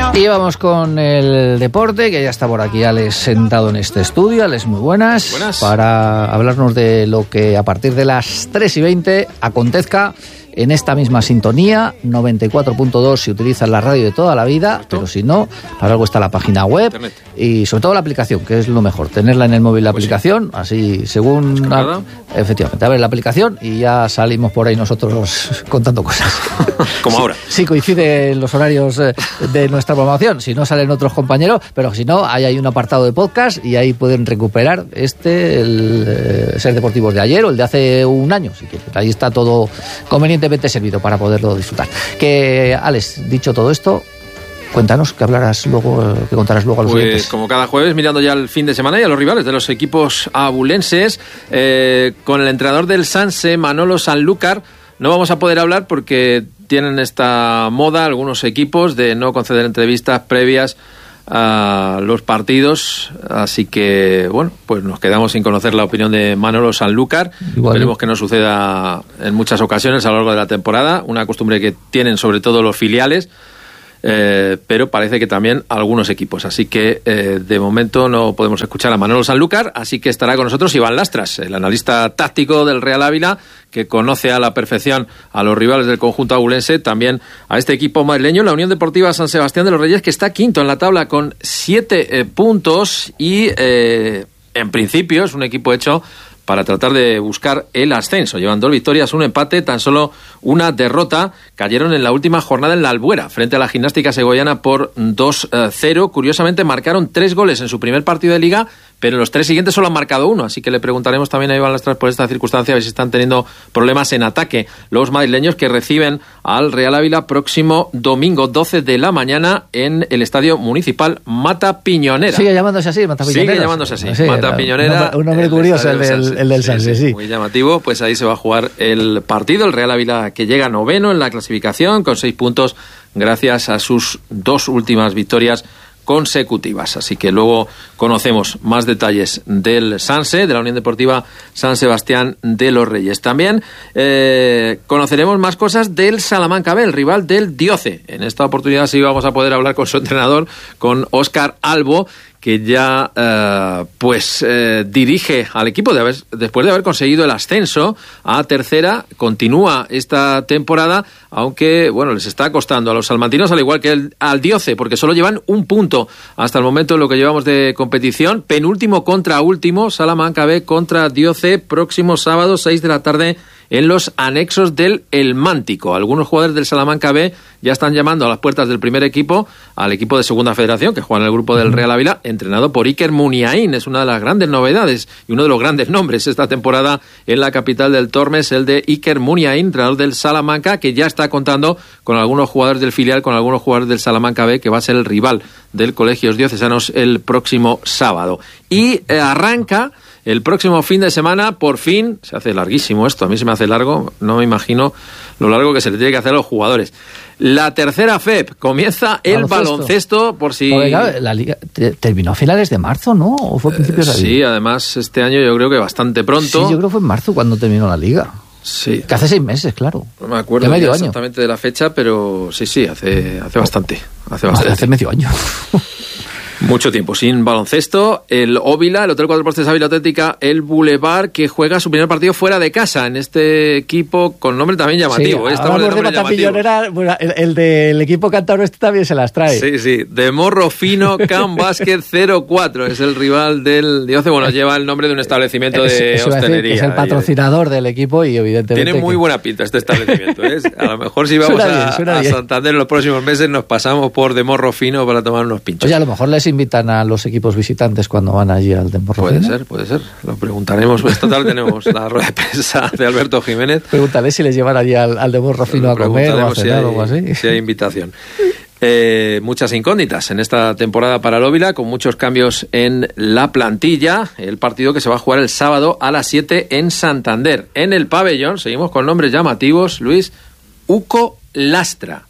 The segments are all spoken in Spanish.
Y vamos con el deporte, que ya está por aquí Alex sentado en este estudio. Alex, muy buenas. Buenas. Para hablarnos de lo que a partir de las 3:20 acontezca en esta misma sintonía, 94.2 si utilizas la radio de toda la vida, pero si no, para algo está la página web. Internet. Y sobre todo la aplicación, que es lo mejor, tenerla en el móvil la aplicación, sí. Así según... Efectivamente, abre la aplicación y ya salimos por ahí nosotros contando cosas. Como ahora. Sí, coinciden los horarios de nuestra programación, si no salen otros compañeros, pero si no, ahí hay un apartado de podcast y ahí pueden recuperar el Ser Deportivos de ayer o el de hace un año, si quieren. Ahí está todo convenientemente servido para poderlo disfrutar. Que, Alex, dicho todo esto, cuéntanos, que contarás luego a los oyentes. Pues como cada jueves, mirando ya el fin de semana y a los rivales de los equipos abulenses, con el entrenador del Sanse, Manolo Sanlúcar, no vamos a poder hablar porque tienen esta moda algunos equipos de no conceder entrevistas previas a los partidos, así que bueno, pues nos quedamos sin conocer la opinión de Manolo Sanlúcar. Esperemos que no suceda en muchas ocasiones a lo largo de la temporada, una costumbre que tienen sobre todo los filiales, pero parece que también algunos equipos, así que de momento no podemos escuchar a Manolo Sanlúcar, así que estará con nosotros Iván Lastras, el analista táctico del Real Ávila, que conoce a la perfección a los rivales del conjunto abulense, también a este equipo madrileño, la Unión Deportiva San Sebastián de los Reyes, que está quinto en la tabla con 7 puntos y en principio es un equipo hecho para tratar de buscar el ascenso. Llevan 2 victorias, 1 empate, tan solo una derrota. Cayeron en la última jornada en la Albuera, frente a la Gimnástica Segoviana por 2-0. Curiosamente, marcaron 3 goles en su primer partido de Liga, pero en los 3 siguientes solo han marcado 1. Así que le preguntaremos también a Iván Lastras por esta circunstancia, a ver si están teniendo problemas en ataque los madrileños, que reciben al Real Ávila próximo domingo 12 de la mañana en el Estadio Municipal Mata Piñonera. Sigue llamándose así, Mata Piñonera. Sigue llamándose así, sí, Mata Piñonera. Un nombre curioso el del Sanse, sí. Muy llamativo, pues ahí se va a jugar el partido. El Real Ávila, que llega noveno en la clasificación con 6 puntos gracias a sus 2 últimas victorias consecutivas. Así que luego conocemos más detalles del Sanse, de la Unión Deportiva San Sebastián de los Reyes. También conoceremos más cosas del Salamanca B, el rival del Dioce. En esta oportunidad sí vamos a poder hablar con su entrenador, con Óscar Albo, que ya dirige al equipo después de haber conseguido el ascenso a tercera. Continúa esta temporada, aunque bueno, les está costando a los salmantinos, al igual que al Dioce, porque solo llevan 1 punto hasta el momento en lo que llevamos de competición. Penúltimo contra último, Salamanca B contra Dioce, próximo sábado 6 de la tarde en los anexos del El Mántico. Algunos jugadores del Salamanca B ya están llamando a las puertas del primer equipo, al equipo de Segunda Federación, que juega en el grupo del Real Ávila, entrenado por Iker Muniain. Es una de las grandes novedades y uno de los grandes nombres esta temporada en la capital del Tormes, el de Iker Muniain, entrenador del Salamanca, que ya está contando con algunos jugadores del filial, con algunos jugadores del Salamanca B, que va a ser el rival del Colegios Diocesanos el próximo sábado. Y arranca el próximo fin de semana, por fin. Se hace larguísimo esto, a mí se me hace largo, no me imagino lo largo que se le tiene que hacer a los jugadores. La tercera FEP, comienza el baloncesto, por si... Oiga, la liga terminó a finales de marzo, ¿no? ¿O fue a principios de abril? Sí, además este año yo creo que bastante pronto. Sí, yo creo que fue en marzo cuando terminó la liga. Sí. Que hace 6 meses, claro. No me acuerdo exactamente de la fecha, pero sí, hace bastante. Hace medio año. Mucho tiempo sin baloncesto. El Óvila, el Hotel Cuatro Postes Ávila Atlética, el Boulevard, que juega su primer partido fuera de casa en este equipo con nombre también llamativo. Sí, hablamos de Mata Piñonera, bueno, el del equipo cántabro este también se las trae. Sí, de Morro Fino Can Basket 04, es el rival del Dioce. Bueno, lleva el nombre de un establecimiento de hostelería. Es el patrocinador del equipo y evidentemente... Tiene muy buena pinta este establecimiento, ¿eh? A lo mejor si vamos a Santander en los próximos meses nos pasamos por de Morro Fino para tomar unos pinchos. Oye, a lo mejor les invitan a los equipos visitantes cuando van allí al de Morro Fino. Puede ser. Lo preguntaremos. Esta tarde tenemos la rueda de prensa de Alberto Jiménez. Pregúntale si les llevan allí al de Morro Fino a comer o a cenar o algo así. Si hay invitación. Muchas incógnitas en esta temporada para el Óvila, con muchos cambios en la plantilla. El partido que se va a jugar el sábado a las 7 en Santander. En el pabellón, seguimos con nombres llamativos, Luis, Uco Lastra.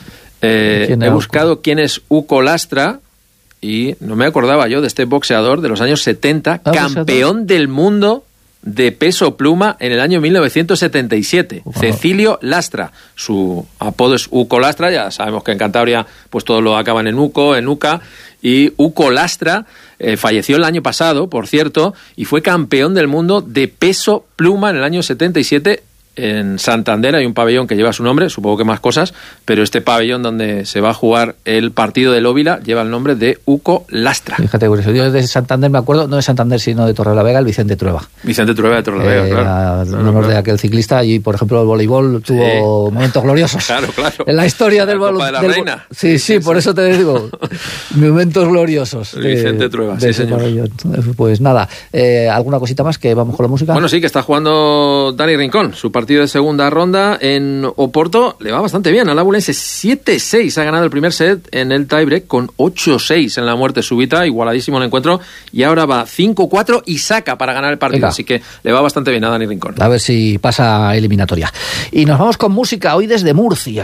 He buscado quién es Uco Lastra y no me acordaba yo de este boxeador de los años 70, campeón del mundo de peso pluma en el año 1977. Cecilio Lastra. Su apodo es Uco Lastra. Ya sabemos que en Cantabria pues todo lo acaban en Uco, en Uca. Y Uco Lastra falleció el año pasado, por cierto, y fue campeón del mundo de peso pluma en el año 77. En Santander hay un pabellón que lleva su nombre, supongo que más cosas, pero este pabellón donde se va a jugar el partido del Óvila lleva el nombre de Uco Lastra. Fíjate, curioso. Yo de Santander me acuerdo, no de Santander, sino de Torrelavega, el Vicente Trueba. Vicente Trueba de Torrelavega, claro. En honor de aquel ciclista, y por ejemplo el voleibol tuvo momentos gloriosos. Claro. En la historia del voleibol. La Reina. Sí, por eso te digo, momentos gloriosos. Vicente Trueba, sí, señor. Pues nada, ¿alguna cosita más que vamos con la música? Bueno, sí, que está jugando Dani Rincón, su partido de segunda ronda en Oporto. Le va bastante bien al Abulense. 7-6 ha ganado el primer set en el tiebreak con 8-6 en la muerte súbita. Igualadísimo el encuentro. Y ahora va 5-4 y saca para ganar el partido. Venga. Así que le va bastante bien a Dani Rincón. A ver si pasa eliminatoria. Y nos vamos con música hoy desde Murcia.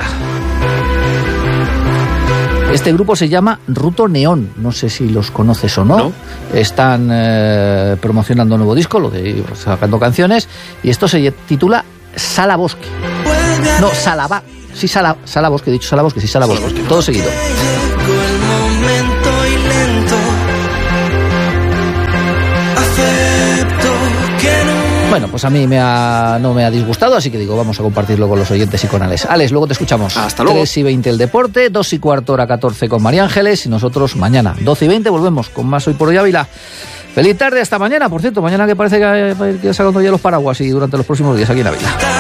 Este grupo se llama Ruto Neón, no sé si los conoces o no. Están promocionando un nuevo disco, sacando canciones, y esto se titula Sala Bosque. No, Salabá. Sí, Sala Bosque, he dicho Sala Bosque, sí, Sala Bosque. Todo seguido. Bueno, pues a mí no me ha disgustado, así que digo, vamos a compartirlo con los oyentes y con Alex. Alex, luego te escuchamos. Hasta luego. 3:20 el deporte, 2:15, hora 14 con María Ángeles, y nosotros mañana, 12:20, volvemos con más Hoy por Hoy Ávila. Feliz tarde, hasta mañana, por cierto, mañana que parece que sacando ya los paraguas y durante los próximos días aquí en Ávila.